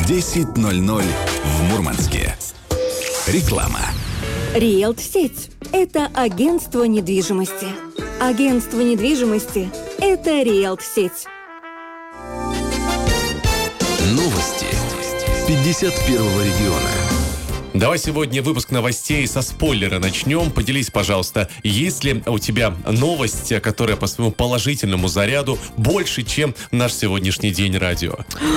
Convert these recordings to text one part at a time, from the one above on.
в 10:00 в Мурманске. Реклама. Риэлт-сеть – это агентство недвижимости. Агентство недвижимости – это Риэлт-сеть. Новости 51-го региона. Давай сегодня выпуск новостей со спойлера начнем. Поделись, пожалуйста, есть ли у тебя новость, которая по своему положительному заряду больше, чем наш сегодняшний день радио?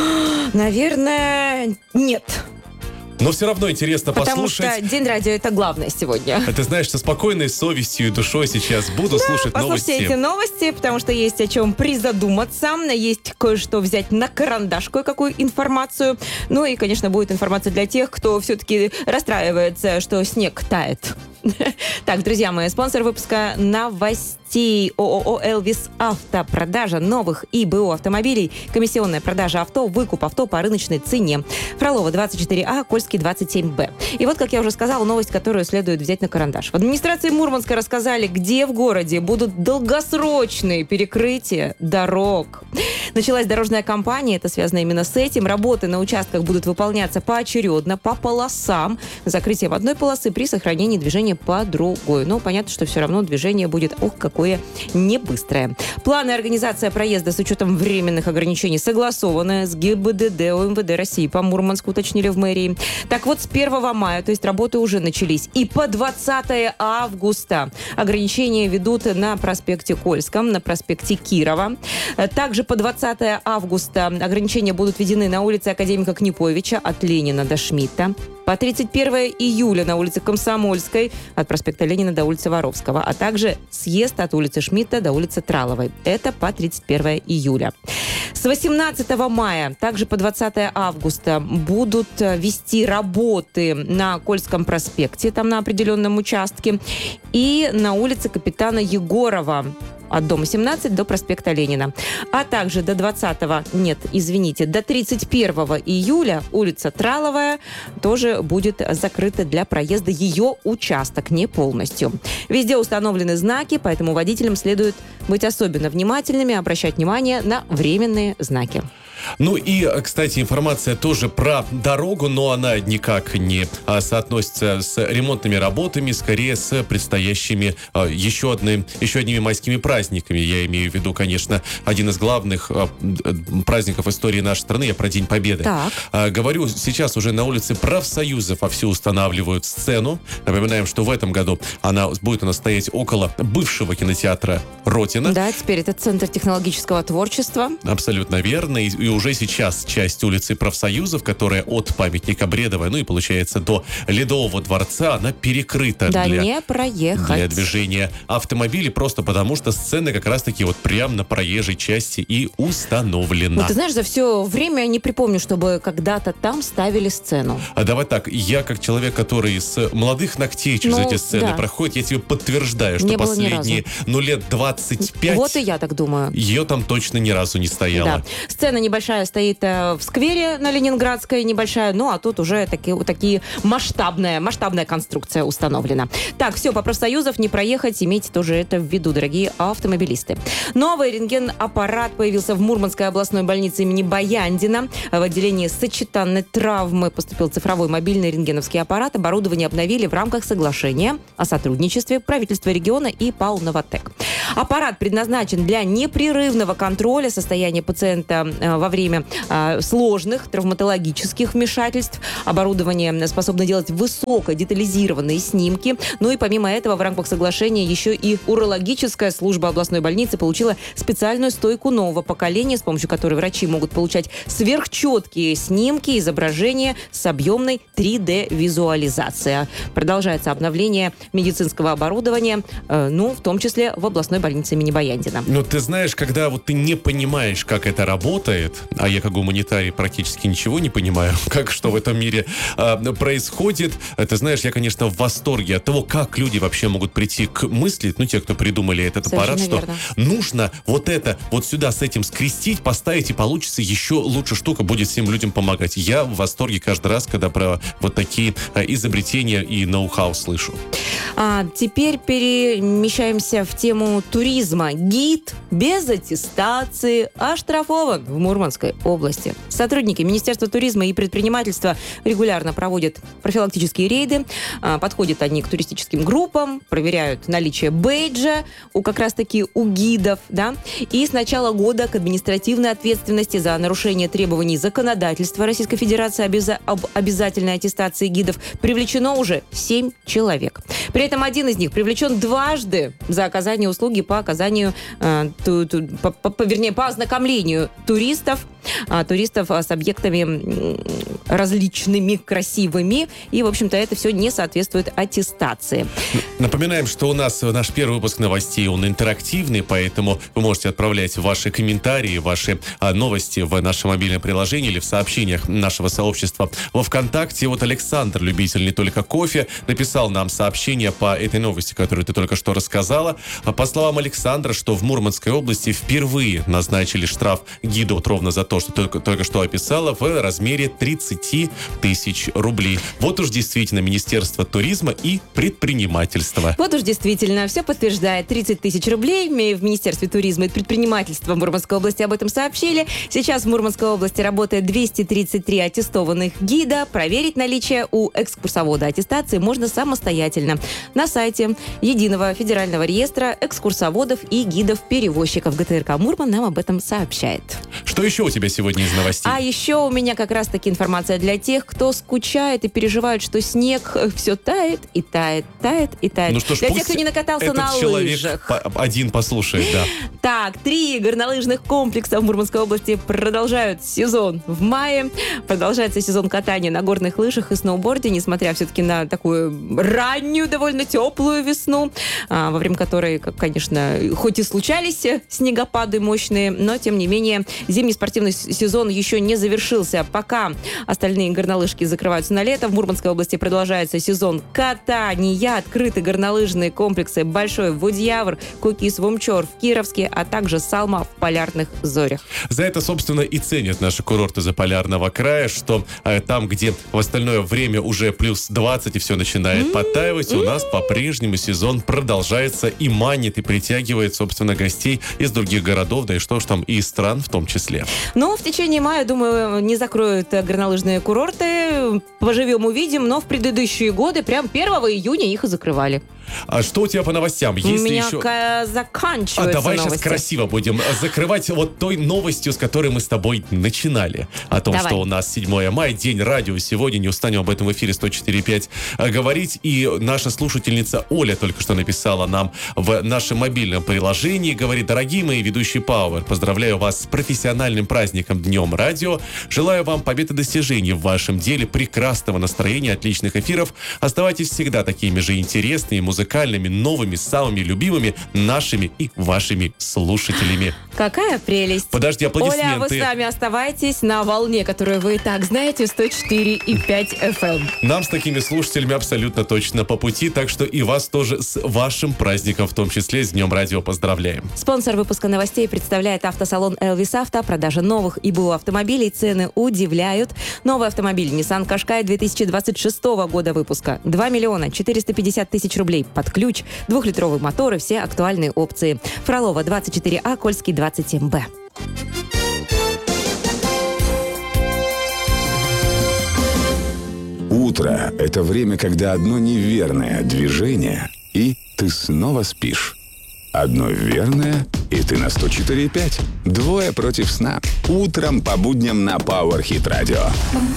Наверное, нет. Но все равно интересно послушать. Потому что День радио — это главное сегодня. Ты знаешь, со спокойной совестью и душой сейчас буду слушать послушайте новости. эти новости, потому что есть о чем призадуматься, есть кое-что взять на карандаш, кое-какую информацию. Ну и, конечно, будет информация для тех, кто все-таки расстраивается, что снег тает. Так, друзья мои, спонсор выпуска новостей ООО «Элвис Авто». Продажа новых и БУ автомобилей, комиссионная продажа авто, выкуп авто по рыночной цене. Фролова, 24А, Кольский, 27Б. И вот, как я уже сказала, новость, которую следует взять на карандаш. В администрации Мурманска рассказали, где в городе будут долгосрочные перекрытия дорог. Началась дорожная кампания, это связано именно с этим. Работы на участках будут выполняться поочередно, по полосам, закрытием одной полосы при сохранении движения по другой. Но понятно, что все равно движение будет, какое не быстрое. Планы организации проезда с учетом временных ограничений согласованы с ГИБДД УМВД России по Мурманску, уточнили в мэрии. Так вот, с 1 мая, то есть работы уже начались, и по 20 августа ограничения ведут на проспекте Кольском, на проспекте Кирова. Также по 20 августа ограничения будут введены на улице Академика Книповича от Ленина до Шмидта. По 31 июля на улице Комсомольской от проспекта Ленина до улицы Воровского, а также съезд от улицы Шмидта до улицы Траловой. Это по 31 июля. С 18 мая, также по 20 августа, будут вести работы на Кольском проспекте, там на определенном участке, и на улице Капитана Егорова от дома 17 до проспекта Ленина. А также до 31 июля улица Траловая тоже будет закрыта для проезда, ее участок, не полностью. Везде установлены знаки, поэтому водителям следует быть особенно внимательными, обращать внимание на временные знаки. Ну и, кстати, информация тоже про дорогу, но она никак не соотносится с ремонтными работами, скорее с предстоящими еще одними майскими праздниками. Я имею в виду, конечно, один из главных праздников истории нашей страны. Я про День Победы. Говорю, сейчас уже на улице профсоюзов вовсю устанавливают сцену. Напоминаем, что в этом году будет она стоять около бывшего кинотеатра «Ротина». Да, теперь это Центр технологического творчества. Абсолютно верно. И уже сейчас часть улицы профсоюзов, которая от памятника Бредовой, и получается до Ледового дворца, она перекрыта не проехать. Для движения автомобилей, просто потому что сцена как раз-таки вот прямо на проезжей части и установлена. Ты знаешь, за все время не припомню, чтобы когда-то там ставили сцену. А давай так, я как человек, который с молодых ногтей через эти сцены проходит, я тебе подтверждаю, что последние лет 25... Вот и я так думаю. Ее там точно ни разу не стояло. Да. Сцена небольшая стоит в сквере на Ленинградской, небольшая, а тут уже такие масштабная конструкция установлена. Так, все, по профсоюзов не проехать, имейте тоже это в виду, дорогие автомобилисты. Новый рентген-аппарат появился в Мурманской областной больнице имени Баяндина. В отделении сочетанной травмы поступил цифровой мобильный рентгеновский аппарат. Оборудование обновили в рамках соглашения о сотрудничестве правительства региона и ПАО «Новотек». Аппарат предназначен для непрерывного контроля состояния пациента во время сложных травматологических вмешательств. Оборудование способно делать высокодетализированные снимки. Ну и помимо этого, в рамках соглашения еще и урологическая служба областной больницы получила специальную стойку нового поколения, с помощью которой врачи могут получать сверхчеткие снимки, изображения с объемной 3D-визуализацией. Продолжается обновление медицинского оборудования, в том числе в областной больнице имени Баяндина. Ты знаешь, когда ты не понимаешь, как это работает, а я как гуманитарий практически ничего не понимаю, что в этом мире происходит. Ты знаешь, я, конечно, в восторге от того, как люди вообще могут прийти к мысли, те, кто придумали этот аппарат, что нужно это сюда с этим скрестить, поставить, и получится еще лучше штука, будет всем людям помогать. Я в восторге каждый раз, когда про такие изобретения и ноу-хау слышу. Теперь перемещаемся в тему туризма. Гид без аттестации оштрафован в Мурманске. Мурманской области. Сотрудники Министерства туризма и предпринимательства регулярно проводят профилактические рейды. Подходят они к туристическим группам, проверяют наличие бейджа как раз-таки у гидов. Да? И с начала года к административной ответственности за нарушение требований законодательства Российской Федерации об обязательной аттестации гидов привлечено уже 7 человек. При этом один из них привлечен дважды за оказание услуги по ознакомлению туристов с объектами различными, красивыми. И, в общем-то, это все не соответствует аттестации. Напоминаем, что у нас наш первый выпуск новостей, он интерактивный, поэтому вы можете отправлять ваши комментарии, ваши новости в наше мобильное приложение или в сообщениях нашего сообщества во ВКонтакте. Вот Александр, любитель не только кофе, написал нам сообщение по этой новости, которую ты только что рассказала. По словам Александра, что в Мурманской области впервые назначили штраф гиду вот ровно за то, что только что описала, в размере 30 тысяч рублей. Вот уж действительно Министерство туризма и предпринимательства. Вот уж действительно, все подтверждает. 30 тысяч рублей в Министерстве туризма и предпринимательства Мурманской области об этом сообщили. Сейчас в Мурманской области работает 233 аттестованных гида. Проверить наличие у экскурсовода аттестации можно самостоятельно на сайте Единого федерального реестра экскурсоводов и гидов-перевозчиков. ГТРК Мурман нам об этом сообщает. Что еще у тебя сегодня из новостей? А еще у меня как раз-таки информация для тех, кто скучает и переживает, что снег все тает и тает, тает и тает. Ну что ж, для тех, кто не накатался на лыжах. Один послушает, да. Так, 3 горнолыжных комплекса в Мурманской области продолжают сезон в мае. Продолжается сезон катания на горных лыжах и сноуборде, несмотря все-таки на такую раннюю, довольно теплую весну, во время которой, конечно, хоть и случались снегопады мощные, но, тем не менее, зимний спортивный сезон еще не завершился. Пока остальные горнолыжки закрываются на лето, в Мурманской области продолжается сезон катания. Открыты горнолыжные комплексы Большой Водьявр, Кукис-Вумчор в Кировске, а также Салма в Полярных Зорях. За это, собственно, и ценят наши курорты Заполярного края, что там, где в остальное время уже плюс 20 и все начинает подтаивать, у нас по-прежнему сезон продолжается и манит, и притягивает, собственно, гостей из других городов, да и что ж там, и из стран в том числе. Но в течение мая, думаю, не закроют горнолыжные курорты. Поживем, увидим, но в предыдущие годы прям 1 июня их и закрывали. А что у тебя по новостям? У меня заканчиваются давай новости. Сейчас красиво будем закрывать вот той новостью, с которой мы с тобой начинали. О том, что у нас 7 мая, День радио. Сегодня не устанем об этом в эфире 104.5 говорить. И наша слушательница Оля только что написала нам в нашем мобильном приложении. Говорит: дорогие мои ведущие Power, поздравляю вас с профессиональным праздником Днем радио. Желаю вам побед и достижений в вашем деле, прекрасного настроения, отличных эфиров. Оставайтесь всегда такими же интересными, музыкальными, новыми, самыми любимыми нашими и вашими слушателями. Какая прелесть. Подожди, аплодисменты. Оля, вы с нами оставайтесь на волне, которую вы и так знаете, 104.5 FM. Нам с такими слушателями абсолютно точно по пути, так что и вас тоже с вашим праздником, в том числе с Днем радио, поздравляем. Спонсор выпуска новостей представляет автосалон «Элвис Авто». Продажа новых и БУ автомобилей. Цены удивляют. Новый автомобиль Nissan Qashqai 2026 года выпуска. 2 миллиона 450 тысяч рублей под ключ. 2-литровый мотор и все актуальные опции. Фролова 24А, Кольский 27Б. Утро – это время, когда одно неверное движение, и ты снова спишь. Одно верное, и ты на 104.5. Двое против сна. Утром по будням на Power Hit Radio.